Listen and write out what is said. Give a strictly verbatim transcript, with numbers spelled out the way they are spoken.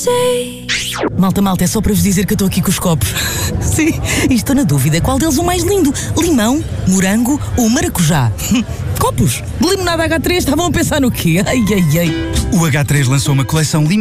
Malta, malta, é só para vos dizer que eu estou aqui com os copos. Sim, e estou na dúvida qual deles o mais lindo: limão, morango ou maracujá. Copos de limonada agá três, estavam a pensar no quê? Ai, ai, ai. O agá três lançou uma coleção